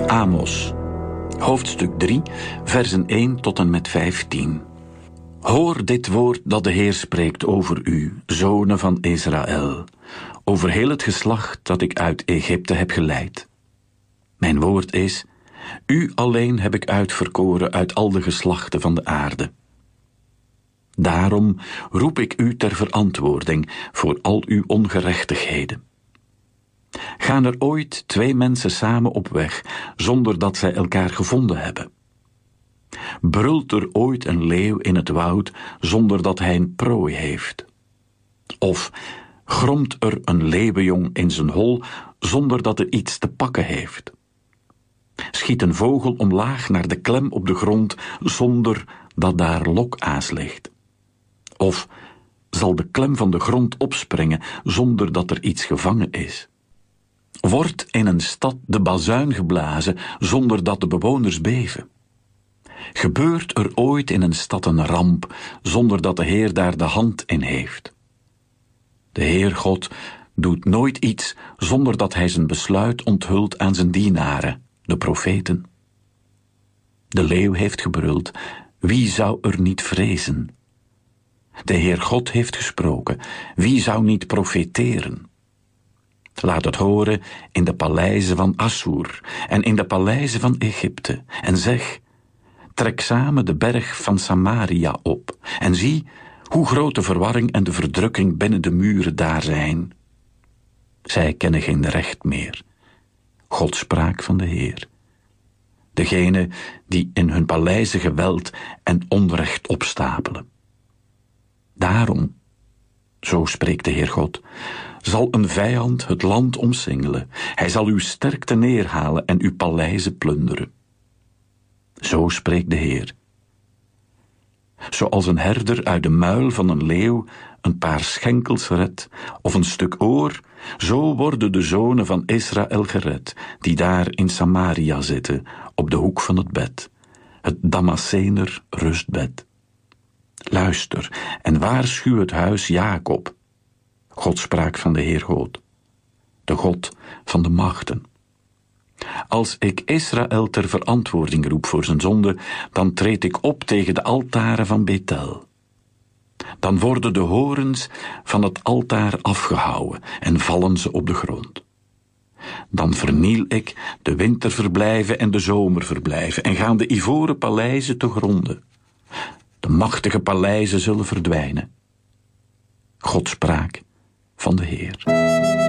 Amos, hoofdstuk 3, versen 1 tot en met 15. Hoor dit woord dat de Heer spreekt over u, zonen van Israël, over heel het geslacht dat ik uit Egypte heb geleid. Mijn woord is, u alleen heb ik uitverkoren uit al de geslachten van de aarde. Daarom roep ik u ter verantwoording voor al uw ongerechtigheden. Gaan er ooit 2 mensen samen op weg, zonder dat zij elkaar gevonden hebben? Brult er ooit een leeuw in het woud, zonder dat hij een prooi heeft? Of gromt er een leeuwenjong in zijn hol, zonder dat er iets te pakken heeft? Schiet een vogel omlaag naar de klem op de grond, zonder dat daar lokaas ligt? Of zal de klem van de grond opspringen, zonder dat er iets gevangen is? Wordt in een stad de bazuin geblazen, zonder dat de bewoners beven? Gebeurt er ooit in een stad een ramp, zonder dat de Heer daar de hand in heeft? De Heer God doet nooit iets, zonder dat hij zijn besluit onthult aan zijn dienaren, de profeten. De leeuw heeft gebruld, wie zou er niet vrezen? De Heer God heeft gesproken, wie zou niet profeteren? Laat het horen in de paleizen van Assur en in de paleizen van Egypte. En zeg, trek samen de berg van Samaria op. En zie hoe groot de verwarring en de verdrukking binnen de muren daar zijn. Zij kennen geen recht meer. Godspraak van de Heer. Degene die in hun paleizen geweld en onrecht opstapelen. Daarom, zo spreekt de Heer God, zal een vijand het land omsingelen. Hij zal uw sterkte neerhalen en uw paleizen plunderen. Zo spreekt de Heer. Zoals een herder uit de muil van een leeuw een paar schenkels redt, of een stuk oor, zo worden de zonen van Israël gered, die daar in Samaria zitten, op de hoek van het bed, het Damascener rustbed. Luister en waarschuw het huis Jacob. Godspraak van de Heer God, de God van de machten. Als ik Israël ter verantwoording roep voor zijn zonde, dan treed ik op tegen de altaren van Bethel. Dan worden de horens van het altaar afgehouwen en vallen ze op de grond. Dan verniel ik de winterverblijven en de zomerverblijven en gaan de ivoren paleizen te gronde. De machtige paleizen zullen verdwijnen. Godspraak van de Heer.